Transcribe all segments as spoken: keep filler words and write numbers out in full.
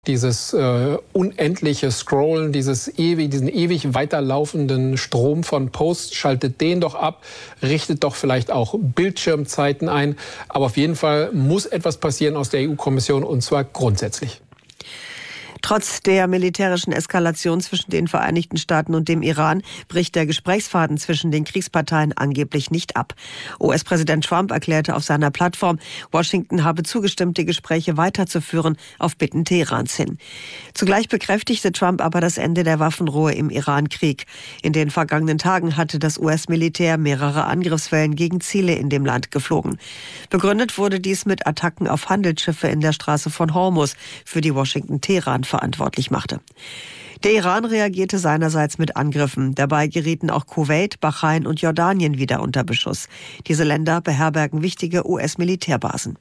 Dieses äh, unendliche Scrollen, dieses ewig, diesen ewig weiterlaufenden Strom von Posts, schaltet den doch ab, richtet doch vielleicht auch Bildschirmzeiten ein. Aber auf jeden Fall muss etwas passieren aus der E U-Kommission, und zwar grundsätzlich. Trotz der militärischen Eskalation zwischen den Vereinigten Staaten und dem Iran bricht der Gesprächsfaden zwischen den Kriegsparteien angeblich nicht ab. U S-Präsident Trump erklärte auf seiner Plattform, Washington habe zugestimmt, die Gespräche weiterzuführen auf Bitten Teherans hin. Zugleich bekräftigte Trump aber das Ende der Waffenruhe im Iran-Krieg. In den vergangenen Tagen hatte das U S-Militär mehrere Angriffswellen gegen Ziele in dem Land geflogen. Begründet wurde dies mit Attacken auf Handelsschiffe in der Straße von Hormuz, für die Washington Teheran verantwortlich machte. Der Iran reagierte seinerseits mit Angriffen. Dabei gerieten auch Kuwait, Bahrain und Jordanien wieder unter Beschuss. Diese Länder beherbergen wichtige U S-Militärbasen.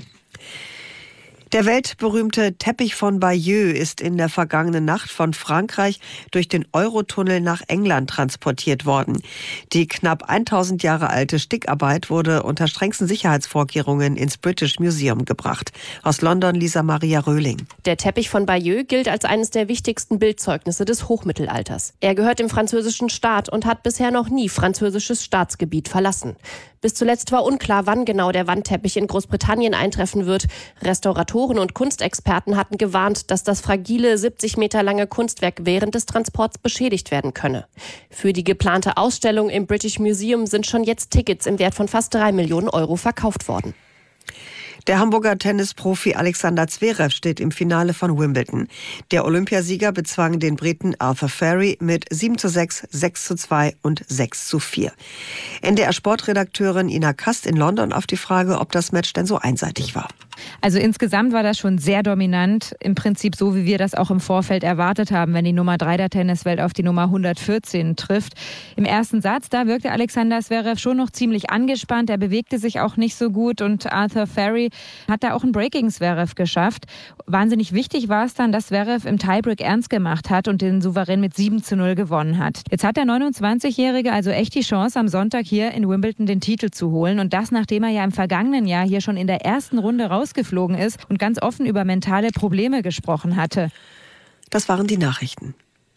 Der weltberühmte Teppich von Bayeux ist in der vergangenen Nacht von Frankreich durch den Eurotunnel nach England transportiert worden. Die knapp tausend Jahre alte Stickarbeit wurde unter strengsten Sicherheitsvorkehrungen ins British Museum gebracht. Aus London Lisa Maria Röhling. Der Teppich von Bayeux gilt als eines der wichtigsten Bildzeugnisse des Hochmittelalters. Er gehört dem französischen Staat und hat bisher noch nie französisches Staatsgebiet verlassen. Bis zuletzt war unklar, wann genau der Wandteppich in Großbritannien eintreffen wird. Restauratoren und Kunstexperten hatten gewarnt, dass das fragile siebzig Meter lange Kunstwerk während des Transports beschädigt werden könne. Für die geplante Ausstellung im British Museum sind schon jetzt Tickets im Wert von fast drei Millionen Euro verkauft worden. Der Hamburger Tennisprofi Alexander Zverev steht im Finale von Wimbledon. Der Olympiasieger bezwang den Briten Arthur Ferry mit sieben zu sechs, sechs zu zwei und sechs zu vier. N D R-Sportredakteurin Ina Kast in London auf die Frage, ob das Match denn so einseitig war. Also insgesamt war das schon sehr dominant, im Prinzip so, wie wir das auch im Vorfeld erwartet haben, wenn die Nummer drei der Tenniswelt auf die Nummer hundertvierzehn trifft. Im ersten Satz, da wirkte Alexander Zverev schon noch ziemlich angespannt, er bewegte sich auch nicht so gut und Arthur Ferry hat da auch ein Break gegen Zverev geschafft. Wahnsinnig wichtig war es dann, dass Zverev im Tiebreak ernst gemacht hat und den souverän mit sieben zu null gewonnen hat. Jetzt hat der neunundzwanzigjährige also echt die Chance, am Sonntag hier in Wimbledon den Titel zu holen, und das, nachdem er ja im vergangenen Jahr hier schon in der ersten Runde rausgeflogen ist und ganz offen über mentale Probleme gesprochen hatte. Das waren die Nachrichten.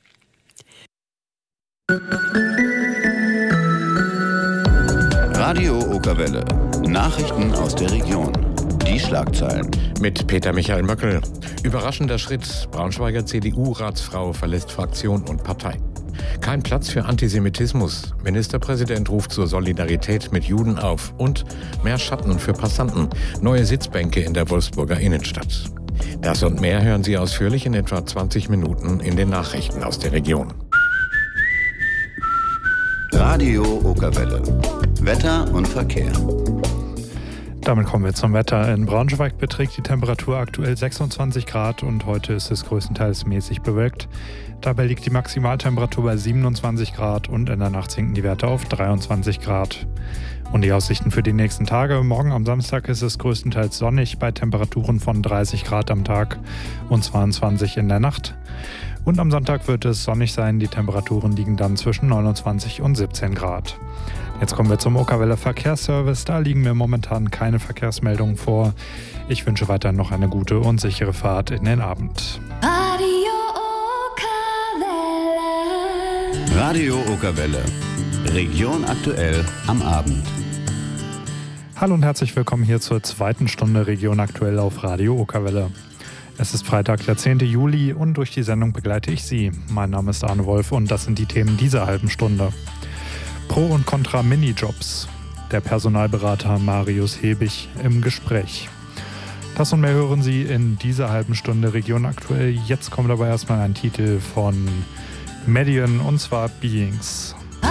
Radio Okerwelle. Nachrichten aus der Region. Die Schlagzeilen. Mit Peter Michael Möckel. Überraschender Schritt. Braunschweiger C D U-Ratsfrau verlässt Fraktion und Partei. Kein Platz für Antisemitismus. Ministerpräsident ruft zur Solidarität mit Juden auf. Und mehr Schatten für Passanten. Neue Sitzbänke in der Wolfsburger Innenstadt. Das und mehr hören Sie ausführlich in etwa zwanzig Minuten in den Nachrichten aus der Region. Radio Okerwelle. Wetter und Verkehr. Damit kommen wir zum Wetter. In Braunschweig beträgt die Temperatur aktuell sechsundzwanzig Grad und heute ist es größtenteils mäßig bewölkt. Dabei liegt die Maximaltemperatur bei siebenundzwanzig Grad und in der Nacht sinken die Werte auf dreiundzwanzig Grad. Und die Aussichten für die nächsten Tage. Morgen am Samstag ist es größtenteils sonnig bei Temperaturen von dreißig Grad am Tag und zweiundzwanzig in der Nacht. Und am Sonntag wird es sonnig sein. Die Temperaturen liegen dann zwischen neunundzwanzig und siebzehn Grad. Jetzt kommen wir zum Okerwelle Verkehrsservice. Da liegen mir momentan keine Verkehrsmeldungen vor. Ich wünsche weiterhin noch eine gute und sichere Fahrt in den Abend. Radio Okerwelle. Radio Okerwelle. Region aktuell am Abend. Hallo und herzlich willkommen hier zur zweiten Stunde Region aktuell auf Radio Okerwelle. Es ist Freitag, der zehnten Juli und durch die Sendung begleite ich Sie. Mein Name ist Arne Wolf und das sind die Themen dieser halben Stunde. Pro und Contra Minijobs. Der Personalberater Marius Hebig im Gespräch. Das und mehr hören Sie in dieser halben Stunde Region aktuell. Jetzt kommt aber erstmal ein Titel von Median und zwar Beings.